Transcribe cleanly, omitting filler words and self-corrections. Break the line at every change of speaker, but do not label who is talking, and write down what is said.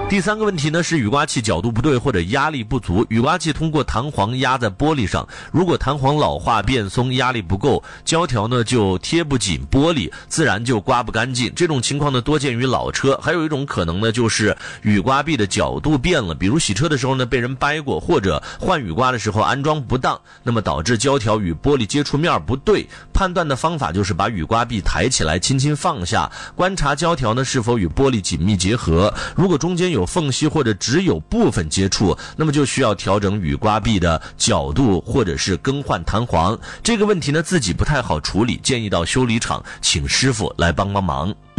第三个问题呢是雨刮器角度不对或者压力不足。雨刮器通过弹簧压在玻璃上，如果弹簧老化变松，压力不够，胶条呢就贴不紧玻璃，自然就刮不干净。这种情况呢多见于老车。还有一种可能呢就是雨刮臂的角度变了，比如洗车的时候呢被人掰过，或者换雨刮的时候安装不当，那么导致胶条与玻璃接触面不对。判断的方法就是把雨刮臂抬起来，轻轻放下，观察胶条呢是否与玻璃紧密结合。如果中间有缝隙或者只有部分接触，那么就需要调整雨刮臂的角度或者是更换弹簧。这个问题呢自己不太好处理，建议到修理厂请师傅来帮忙。